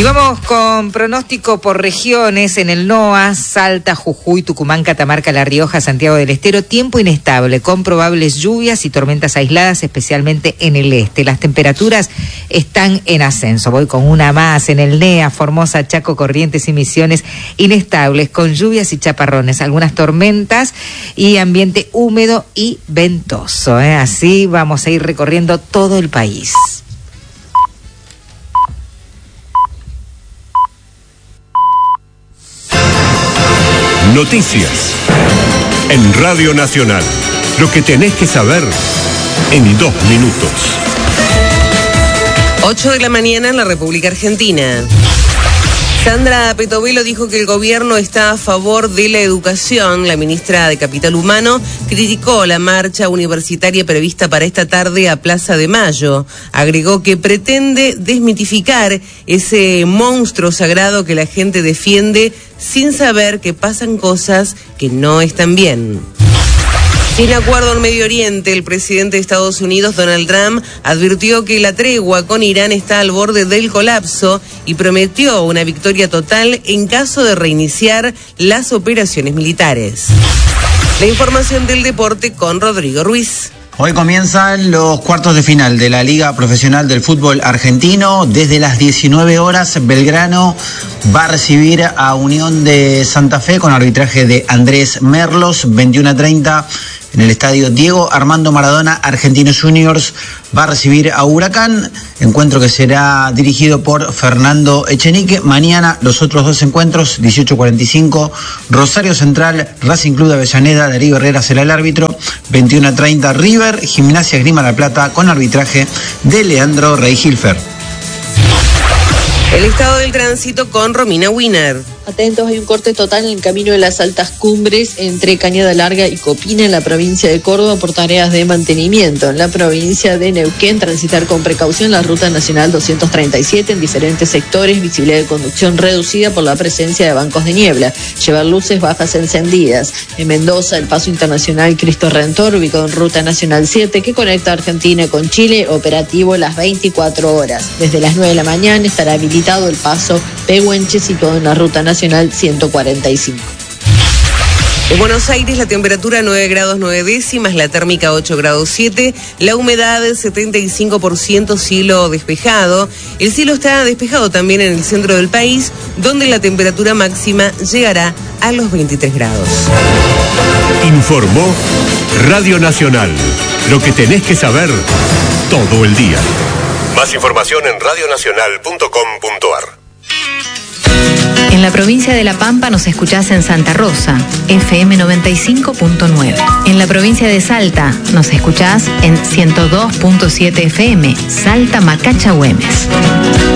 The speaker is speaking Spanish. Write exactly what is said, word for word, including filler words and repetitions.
Y vamos con pronóstico por regiones. En el NOA, Salta, Jujuy, Tucumán, Catamarca, La Rioja, Santiago del Estero, tiempo inestable, con probables lluvias y tormentas aisladas, especialmente en el este. Las temperaturas están en ascenso. Voy con una más. En el NEA, Formosa, Chaco, Corrientes y Misiones, inestables, con lluvias y chaparrones, algunas tormentas y ambiente húmedo y ventoso, ¿eh? Así vamos a ir recorriendo todo el país. Noticias en Radio Nacional. Lo que tenés que saber en dos minutos. ocho de la mañana en la República Argentina. Sandra Petovelo dijo que el gobierno está a favor de la educación. La ministra de Capital Humano criticó la marcha universitaria prevista para esta tarde a Plaza de Mayo. Agregó que pretende desmitificar ese monstruo sagrado que la gente defiende sin saber que pasan cosas que no están bien. Sin acuerdo en Medio Oriente, el presidente de Estados Unidos, Donald Trump, advirtió que la tregua con Irán está al borde del colapso y prometió una victoria total en caso de reiniciar las operaciones militares. La información del deporte con Rodrigo Ruiz. Hoy comienzan los cuartos de final de la Liga Profesional del Fútbol Argentino. Desde las diecinueve horas, Belgrano va a recibir a Unión de Santa Fe con arbitraje de Andrés Merlos. veintiuno a treinta en el estadio Diego Armando Maradona, Argentinos Juniors va a recibir a Huracán, encuentro que será dirigido por Fernando Echenique. Mañana los otros dos encuentros, dieciocho cuarenta y cinco, Rosario Central, Racing Club de Avellaneda, Darío Herrera será el árbitro. veintiuno a treinta, River, Gimnasia Esgrima La Plata con arbitraje de Leandro Rey-Hilfer. El estado del tránsito con Romina Wiener. Atentos, hay un corte total en el camino de las altas cumbres entre Cañada Larga y Copina en la provincia de Córdoba por tareas de mantenimiento. En la provincia de Neuquén, transitar con precaución la ruta nacional doscientos treinta y siete en diferentes sectores, visibilidad de conducción reducida por la presencia de bancos de niebla. Llevar luces bajas encendidas. En Mendoza, el paso internacional Cristo Redentor, ubicado en ruta nacional siete, que conecta Argentina con Chile, operativo las veinticuatro horas. Desde las nueve de la mañana estará habilitado el paso Pehuenche, situado en la ruta nacional Nacional ciento cuarenta y cinco. En Buenos Aires la temperatura nueve grados nueve décimas, la térmica ocho grados siete, la humedad setenta y cinco por ciento, cielo despejado. El cielo está despejado también en el centro del país, donde la temperatura máxima llegará a los veintitrés grados. Informó Radio Nacional. Lo que tenés que saber todo el día. Más información en radionacional punto com punto ar. En la provincia de La Pampa nos escuchás en Santa Rosa, F M noventa y cinco punto nueve. En la provincia de Salta nos escuchás en ciento dos punto siete F M, Salta Macacha Güemes.